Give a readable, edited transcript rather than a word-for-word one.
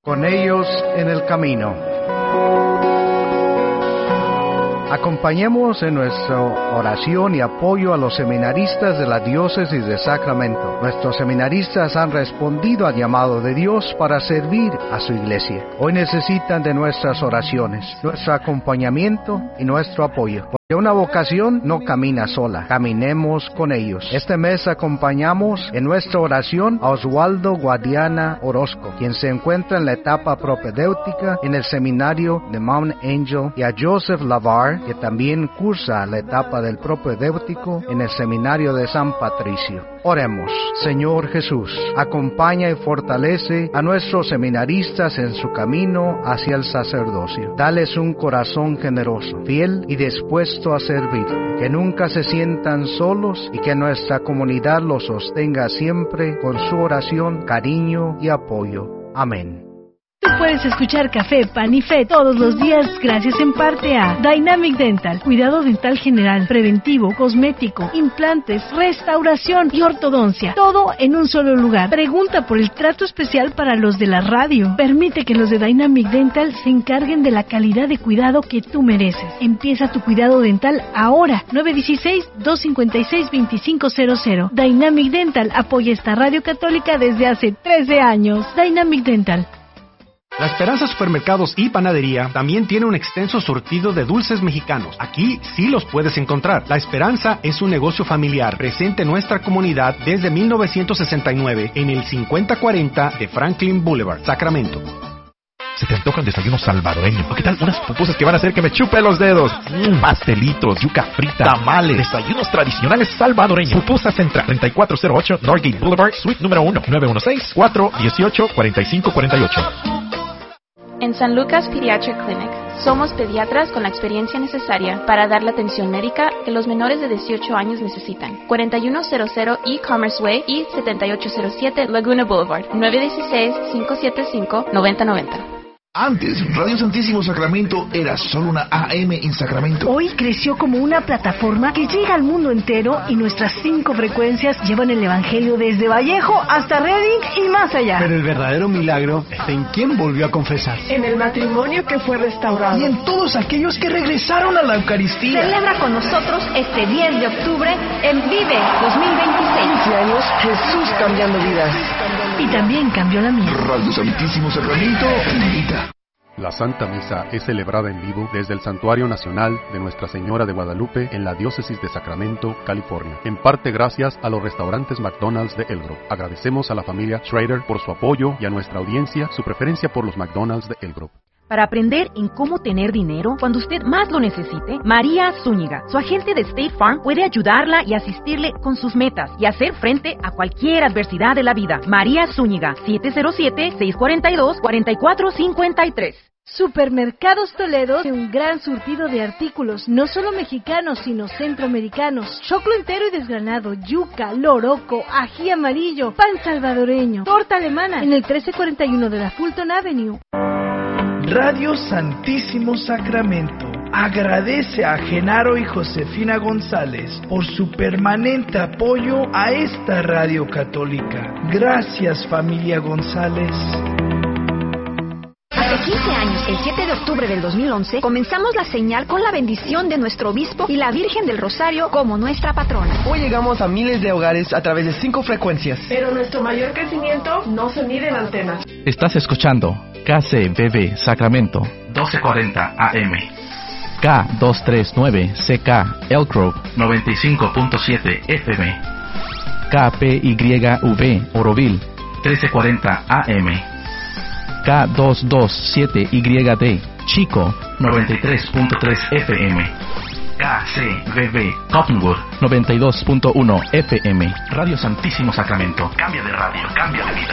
Con ellos en el camino. Acompañemos en nuestra oración y apoyo a los seminaristas de la Diócesis de Sacramento. Nuestros seminaristas han respondido al llamado de Dios para servir a su iglesia. Hoy necesitan de nuestras oraciones, nuestro acompañamiento y nuestro apoyo. Porque una vocación no camina sola, caminemos con ellos. Este mes acompañamos en nuestra oración a Oswaldo Guadiana Orozco, quien se encuentra en la etapa propedéutica en el seminario de Mount Angel, y a Joseph Lavar, que también cursa la etapa del propedéutico en el seminario de San Patricio. Oremos. Señor Jesús, acompaña y fortalece a nuestros seminaristas en su camino hacia el sacerdocio. Dales un corazón generoso, fiel y dispuesto a servir, que nunca se sientan solos y que nuestra comunidad los sostenga siempre con su oración, cariño y apoyo. Amén. Tú puedes escuchar Café, Pan y Fe todos los días gracias en parte a Dynamic Dental, cuidado dental general, preventivo, cosmético, implantes, restauración y ortodoncia. Todo en un solo lugar. Pregunta por el trato especial para los de la radio. Permite que los de Dynamic Dental se encarguen de la calidad de cuidado que tú mereces. Empieza tu cuidado dental ahora. 916-256-2500. Dynamic Dental apoya esta radio católica desde hace 13 años. Dynamic Dental. La Esperanza Supermercados y Panadería también tiene un extenso surtido de dulces mexicanos. Aquí sí los puedes encontrar. La Esperanza es un negocio familiar presente en nuestra comunidad desde 1969 en el 5040 de Franklin Boulevard, Sacramento. Se te antoja un desayuno salvadoreño. ¿O qué tal unas pupusas que van a hacer que me chupe los dedos? Pastelitos, yuca frita, tamales, desayunos tradicionales salvadoreños. Pupusa Central, 3408 Norgate Boulevard, Suite número 1, 916-418-4548. En San Lucas Pediatric Clinic, somos pediatras con la experiencia necesaria para dar la atención médica que los menores de 18 años necesitan. 4100 E-Commerce Way y 7807 Laguna Boulevard, 916-575-9090. Antes, Radio Santísimo Sacramento era solo una AM en Sacramento. Hoy creció como una plataforma que llega al mundo entero y nuestras 5 frecuencias llevan el evangelio desde Vallejo hasta Redding y más allá. Pero el verdadero milagro está en quien volvió a confesarse, en el matrimonio que fue restaurado y en todos aquellos que regresaron a la Eucaristía. Celebra con nosotros este 10 de octubre en Vive 2026. 15 años, Jesús cambiando vidas. Y también cambió la mía. Radio Santísimo Sacramento invita. La Santa Misa es celebrada en vivo desde el Santuario Nacional de Nuestra Señora de Guadalupe en la Diócesis de Sacramento, California. En parte gracias a los restaurantes McDonald's de El Grove. Agradecemos a la familia Schrader por su apoyo y a nuestra audiencia su preferencia por los McDonald's de El Grove. Para aprender en cómo tener dinero cuando usted más lo necesite, María Zúñiga, su agente de State Farm, puede ayudarla y asistirle con sus metas y hacer frente a cualquier adversidad de la vida. María Zúñiga, 707-642-4453. Supermercados Toledo tiene un gran surtido de artículos, no solo mexicanos, sino centroamericanos. Choclo entero y desgranado, yuca, loroco, ají amarillo, pan salvadoreño, torta alemana, en el 1341 de la Fulton Avenue. Radio Santísimo Sacramento agradece a Genaro y Josefina González por su permanente apoyo a esta radio católica. Gracias, familia González. Hace 15 años, el 7 de octubre del 2011, comenzamos la señal con la bendición de nuestro obispo y la Virgen del Rosario como nuestra patrona. Hoy llegamos a miles de hogares a través de 5 frecuencias. Pero nuestro mayor crecimiento no se mide en antenas. Estás escuchando KCBB Sacramento, 1240 AM. K239 CK Elk Grove, 95.7 FM. KPYV Oroville, 1340 AM. K227YD Chico, 93.3 FM. KCBB Cottonwood, 92.1 FM. Radio Santísimo Sacramento. Cambia de radio, cambia de vida.